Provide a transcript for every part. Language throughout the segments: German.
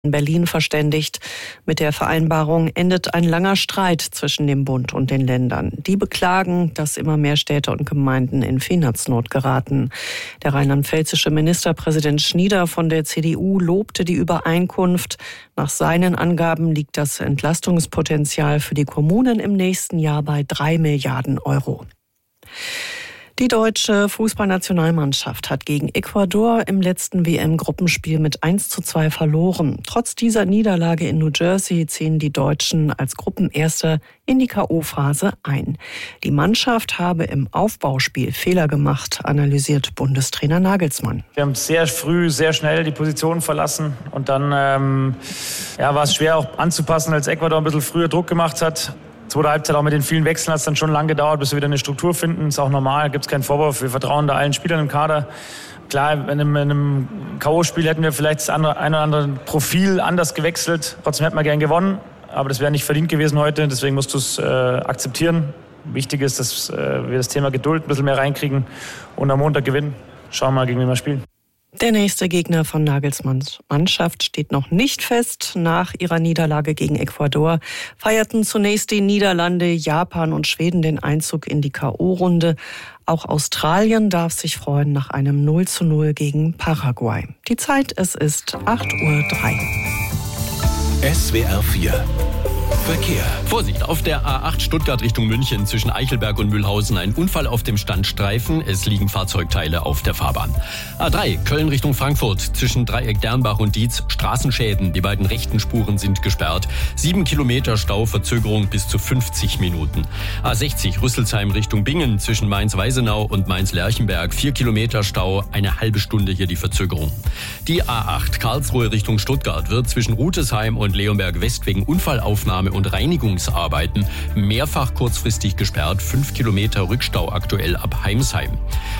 in Berlin verständigt. Mit der Vereinbarung endet ein langer Streit zwischen dem Bund und den Ländern. Die beklagen, dass immer mehr Städte und Gemeinden in Finanznot geraten. Der rheinland-pfälzische Ministerpräsident Schnieder von der CDU lobte die Übereinkunft. Nach seinen Angaben liegt das Entlastungspotenzial für die Kommunen im nächsten Jahr bei 3 Milliarden Euro. Die deutsche Fußballnationalmannschaft hat gegen Ecuador im letzten WM-Gruppenspiel mit 1:2 verloren. Trotz dieser Niederlage in New Jersey ziehen die Deutschen als Gruppenerster in die K.O.-Phase ein. Die Mannschaft habe im Aufbauspiel Fehler gemacht, analysiert Bundestrainer Nagelsmann. Wir haben sehr früh, sehr schnell die Position verlassen und dann war es schwer auch anzupassen, als Ecuador ein bisschen früher Druck gemacht hat. Zweite Halbzeit auch mit den vielen Wechseln hat es dann schon lange gedauert, bis wir wieder eine Struktur finden. Ist auch normal, gibt es keinen Vorwurf. Wir vertrauen da allen Spielern im Kader. Klar, in einem K.O.-Spiel hätten wir vielleicht das ein oder andere Profil anders gewechselt. Trotzdem hätten wir gern gewonnen, aber das wäre nicht verdient gewesen heute. Deswegen musst du es akzeptieren. Wichtig ist, dass wir das Thema Geduld ein bisschen mehr reinkriegen und am Montag gewinnen. Schauen wir mal, gegen wen wir spielen. Der nächste Gegner von Nagelsmanns Mannschaft steht noch nicht fest. Nach ihrer Niederlage gegen Ecuador feierten zunächst die Niederlande, Japan und Schweden den Einzug in die K.O.-Runde. Auch Australien darf sich freuen nach einem 0:0 gegen Paraguay. Die Zeit, es ist 8:03 Uhr. SWR 4 Verkehr. Vorsicht, auf der A8 Stuttgart Richtung München zwischen Eichelberg und Mühlhausen ein Unfall auf dem Standstreifen. Es liegen Fahrzeugteile auf der Fahrbahn. A3 Köln Richtung Frankfurt zwischen Dreieck Dernbach und Dietz Straßenschäden. Die beiden rechten Spuren sind gesperrt. 7 Kilometer Stau, Verzögerung bis zu 50 Minuten. A60 Rüsselsheim Richtung Bingen zwischen Mainz-Weisenau und Mainz-Lerchenberg. 4 Kilometer Stau, eine halbe Stunde hier die Verzögerung. Die A8 Karlsruhe Richtung Stuttgart wird zwischen Rutesheim und Leonberg West wegen Unfallaufnahme und Reinigungsarbeiten mehrfach kurzfristig gesperrt. 5 Kilometer Rückstau aktuell ab Heimsheim.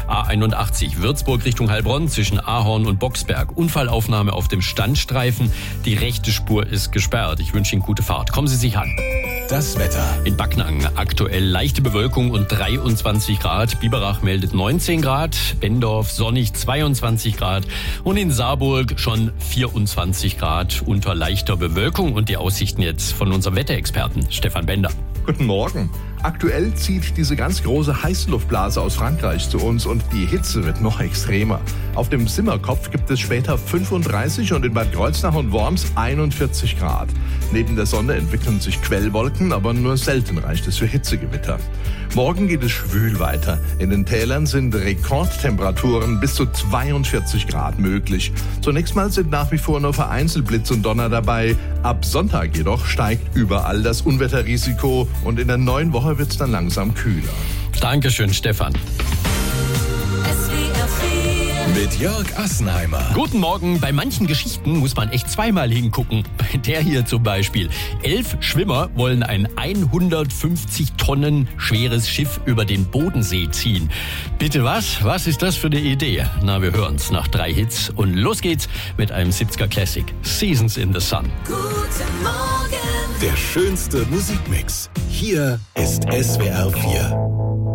A81 Würzburg Richtung Heilbronn zwischen Ahorn und Boxberg. Unfallaufnahme auf dem Standstreifen. Die rechte Spur ist gesperrt. Ich wünsche Ihnen gute Fahrt. Kommen Sie sich an. Das Wetter. In Backnang aktuell leichte Bewölkung und 23 Grad. Biberach meldet 19 Grad. Bendorf sonnig 22 Grad. Und in Saarburg schon 24 Grad unter leichter Bewölkung. Und die Aussichten jetzt von unserem Wetterexperten Stefan Bender. Guten Morgen. Aktuell zieht diese ganz große Heißluftblase aus Frankreich zu uns und die Hitze wird noch extremer. Auf dem Simmerkopf gibt es später 35 und in Bad Kreuznach und Worms 41 Grad. Neben der Sonne entwickeln sich Quellwolken, aber nur selten reicht es für Hitzegewitter. Morgen geht es schwül weiter. In den Tälern sind Rekordtemperaturen bis zu 42 Grad möglich. Zunächst mal sind nach wie vor nur vereinzelt Blitz und Donner dabei. Ab Sonntag jedoch steigt überall das Unwetterrisiko und in der neuen Woche wird es dann langsam kühler. Dankeschön, Stefan. Mit Jörg Assenheimer. Guten Morgen. Bei manchen Geschichten muss man echt zweimal hingucken. Bei der hier zum Beispiel. 11 Schwimmer wollen ein 150 Tonnen schweres Schiff über den Bodensee ziehen. Bitte was? Was ist das für eine Idee? Na, wir hören's nach 3 Hits. Und los geht's mit einem 70er Classic. Seasons in the Sun. Guten Morgen. Der schönste Musikmix. Hier ist SWR 4.